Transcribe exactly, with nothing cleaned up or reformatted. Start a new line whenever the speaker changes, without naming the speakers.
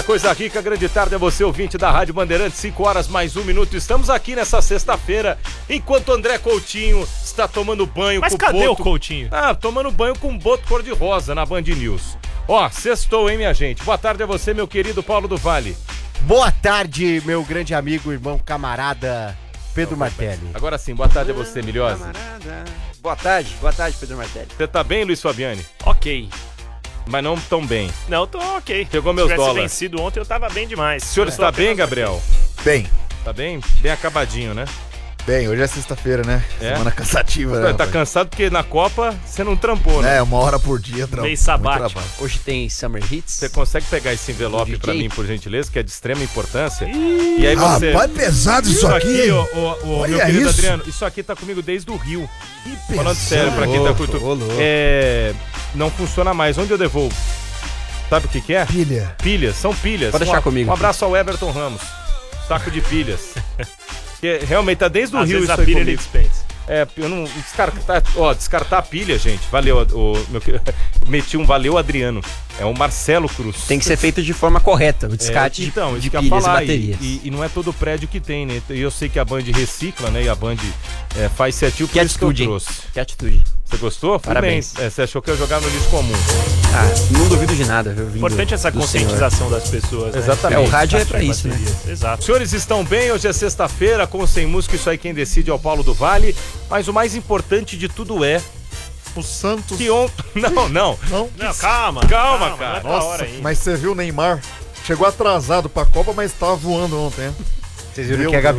coisa rica, grande tarde a você, ouvinte da Rádio Bandeirantes, cinco horas mais um minuto. Estamos aqui nessa sexta-feira, enquanto André Coutinho está tomando banho
Mas
com
cadê
boto...
o Coutinho?
Ah, tomando banho com boto cor-de-rosa na Band News. Ó, sextou, hein, minha gente? Boa tarde a você, meu querido Paulo do Vale.
Boa tarde, meu grande amigo, irmão, camarada Pedro Martelli.
Agora sim, boa tarde a você, Milhose.
Boa tarde, boa tarde, Pedro Martelli.
Você tá bem, Luiz Fabiani?
Ok.
Mas não tão bem.
Não, tô ok.
Pegou meus
Se tivesse
dólares.
vencido ontem, eu tava bem demais.
O senhor
Eu
está
tô
bem,
apenas
Gabriel?
Bem,
Tá bem? Bem acabadinho, né?
bem, hoje é sexta-feira, né?
É?
Semana cansativa, né?
Tá, tá
rapaz?
cansado porque na Copa você não trampou, né?
É, uma hora por dia, tra...
Meio
muito
sabático.
trabalho.
Hoje tem Summer Hits.
Você consegue pegar esse envelope
D J?
pra mim, por gentileza, que é de extrema importância? E aí você...
Rapaz, pesado isso
Isso
aqui,
aqui,
hein?
ó, ó, ó,
Olha
meu querido
isso.
Adriano, isso aqui tá comigo desde o Rio.
Que
Falando
pesado.
sério, pra quem tá
louco,
curtindo.
ô, louco.
É... Não funciona mais. Onde eu devolvo? Sabe o que que é?
Pilha.
Pilhas, são pilhas.
Pode deixar
um,
comigo.
Um abraço ao Everton Ramos. Saco de pilhas. Que realmente tá desde o
Às
Rio
vezes
isso
a
aí
pilha ele
comigo.
dispensa.
É, eu não. Descartar, ó, descartar a pilha, gente. Valeu, o, meu, meti um valeu, Adriano. É o Marcelo Cruz.
Tem que ser feito de forma correta, o descarte
É, então,
de,
isso
de
que eu ia
pilhas
falar,
e baterias.
E, e não é todo prédio que tem, né? E eu sei que a Band recicla, né? E a Band é, faz certinho, por
Que
isso que eu
atitude, hein?
trouxe.
Que atitude.
Você gostou? Fui
Parabéns.
bem. É, você achou que eu ia jogar no lixo comum.
Ah, não duvido de nada, viu? vindo
Importante essa
do
conscientização das pessoas, né?
Exatamente.
É, o rádio é
Descarte
pra
de
isso, né?
baterias. Exato.
Os senhores estão bem? Hoje é sexta-feira, com ou sem música, isso aí quem decide é o Paulo do Vale. Mas o mais importante de tudo é
O Santos...
que ontem... Não, não.
Não?
Não, calma.
Calma,
não
cara.
é da
Nossa,
hora ainda.
mas você viu o Neymar? Chegou atrasado pra Copa, mas tava voando ontem, hein?
Vocês viram
Meu
que a
Deus.